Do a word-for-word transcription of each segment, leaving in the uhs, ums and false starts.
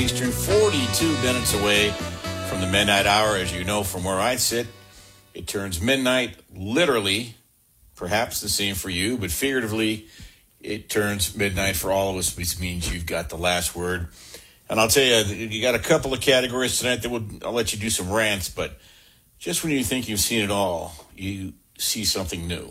Eastern, forty-two minutes away from the midnight hour. As you know, from where I sit, it turns midnight, literally, perhaps the same for you, but figuratively, it turns midnight for all of us, which means you've got the last word. And I'll tell you, you got a couple of categories tonight that would, I'll let you do some rants, but just when you think you've seen it all, you see something new.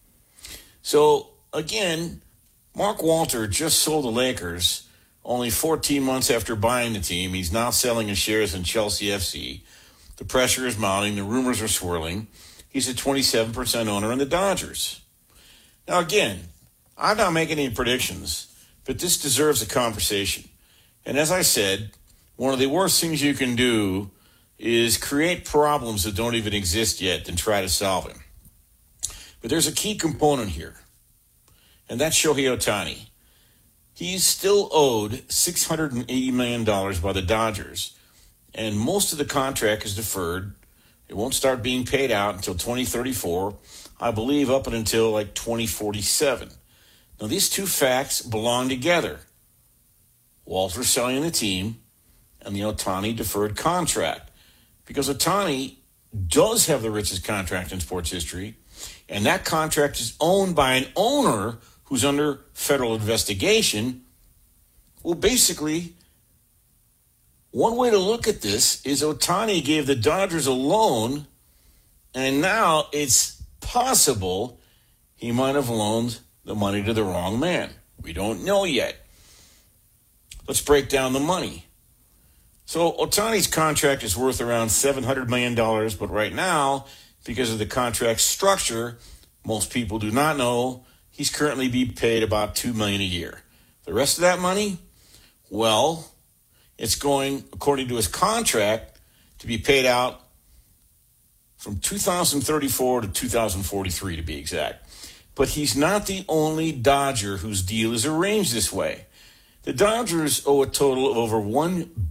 So, again, Mark Walter just sold the Lakers only fourteen months after buying the team. He's now selling his shares in Chelsea F C. The pressure is mounting. The rumors are swirling. He's a twenty-seven percent owner in the Dodgers. Now, again, I'm not making any predictions, but this deserves a conversation. And as I said, one of the worst things you can do is create problems that don't even exist yet and try to solve them. But there's a key component here, and that's Shohei Ohtani. He's still owed six hundred eighty million dollars by the Dodgers, and most of the contract is deferred. It won't start being paid out until twenty thirty-four, I believe up until like twenty forty-seven. Now, these two facts belong together. Walter selling the team and the Ohtani deferred contract. Because Ohtani does have the richest contract in sports history, and that contract is owned by an owner who's under federal investigation. Well, basically, one way to look at this is Ohtani gave the Dodgers a loan, and now it's possible he might have loaned the money to the wrong man. We don't know yet. Let's break down the money. So Ohtani's contract is worth around seven hundred million dollars, but right now, because of the contract structure, most people do not know, he's currently being paid about two million dollars a year. The rest of that money, well, it's going, according to his contract, to be paid out from two thousand thirty-four to two thousand forty-three, to be exact. But he's not the only Dodger whose deal is arranged this way. The Dodgers owe a total of over one